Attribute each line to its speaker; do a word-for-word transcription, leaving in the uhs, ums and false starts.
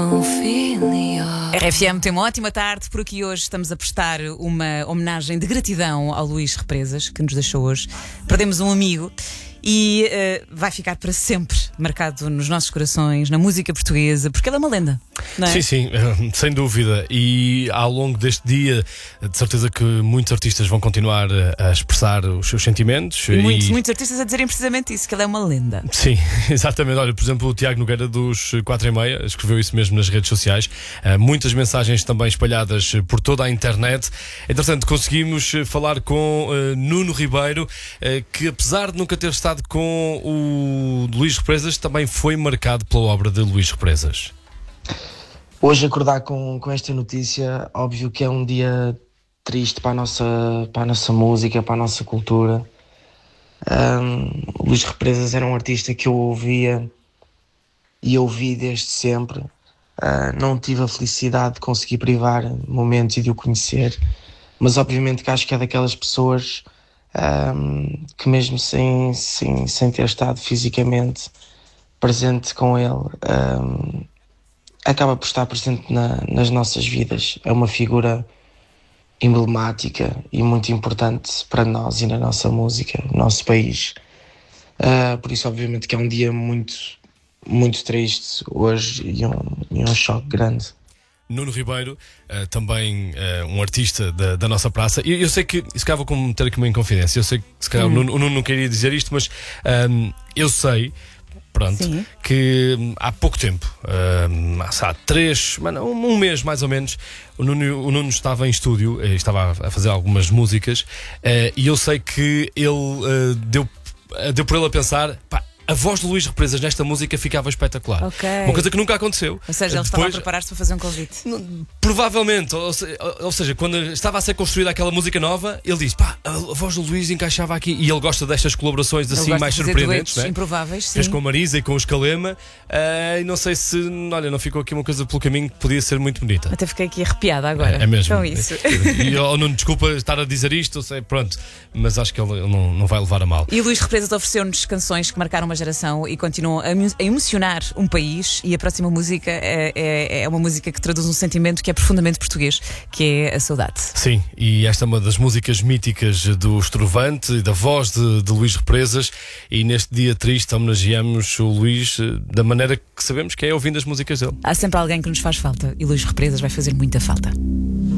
Speaker 1: R F M tem uma ótima tarde. Por aqui hoje estamos a prestar uma homenagem de gratidão ao Luís Represas, que nos deixou hoje. Perdemos um amigo e uh, vai ficar para sempre marcado nos nossos corações, na música portuguesa, porque ele é uma lenda, não é?
Speaker 2: Sim, sim, sem dúvida. E ao longo deste dia, de certeza que muitos artistas vão continuar a expressar os seus sentimentos.
Speaker 1: E, e... Muitos, muitos artistas a dizerem precisamente isso, que ele é uma lenda.
Speaker 2: Sim, exatamente. Olha, por exemplo, o Tiago Nogueira dos quatro e meia escreveu isso mesmo nas redes sociais. Uh, muitas mensagens também espalhadas por toda a internet. Entretanto, conseguimos falar com uh, Nuno Ribeiro, uh, que apesar de nunca ter estado com o Luís Represas, também foi marcado pela obra de Luís Represas.
Speaker 3: Hoje acordar com, com esta notícia, óbvio que é um dia triste para a nossa, para a nossa música, para a nossa cultura. Um, o Luís Represas era um artista que eu ouvia e ouvi desde sempre. Uh, não tive a felicidade de conseguir privar momentos e de o conhecer, mas obviamente que acho que é daquelas pessoas um, que mesmo sem, sem, sem ter estado fisicamente presente com ele, um, acaba por estar presente na, nas nossas vidas. É uma figura emblemática e muito importante para nós e na nossa música, no nosso país. Uh, por isso, obviamente, que é um dia muito, muito triste hoje e um, e um choque grande.
Speaker 2: Nuno Ribeiro, uh, também uh, um artista da, da nossa praça. E eu, eu sei que, se calhar vou meter aqui uma inconfidência, eu sei que se calhar hum. o, Nuno, o Nuno não queria dizer isto, mas um, eu sei, pronto, Sim. que um, há pouco tempo, um, há três, mano, um, um mês mais ou menos, o Nuno, o Nuno estava em estúdio, estava a fazer algumas músicas, uh, e eu sei que ele uh, deu, uh, deu por ele a pensar, pá, a voz de Luís Represas nesta música ficava espetacular.
Speaker 1: Okay.
Speaker 2: Uma coisa que nunca aconteceu.
Speaker 1: Ou seja, ele
Speaker 2: Depois,
Speaker 1: estava a preparar-se para fazer um convite.
Speaker 2: Provavelmente. Ou, ou seja, quando estava a ser construída aquela música nova, ele disse, pá, a voz do Luís encaixava aqui. E ele gosta destas colaborações assim mais surpreendentes, não é?
Speaker 1: Improváveis, sim.
Speaker 2: Fez com a Marisa e com o Escalema. Uh, e não sei se, olha, não ficou aqui uma coisa pelo caminho que podia ser muito bonita.
Speaker 1: Até fiquei aqui arrepiada agora.
Speaker 2: É, é mesmo.
Speaker 1: Com isso.
Speaker 2: E oh, não, desculpa estar a dizer isto, sei, pronto. Mas acho que ele, ele não, não vai levar a mal.
Speaker 1: E o Luís Represas ofereceu-nos canções que marcaram uma geração e continuam a emocionar um país, e a próxima música é, é, é uma música que traduz um sentimento que é profundamente português, que é a saudade.
Speaker 2: Sim, e esta é uma das músicas míticas do Estrovante e da voz de, de Luís Represas, e neste dia triste homenageamos o Luís da maneira que sabemos que é ouvindo as músicas dele.
Speaker 1: Há sempre alguém que nos faz falta e Luís Represas vai fazer muita falta.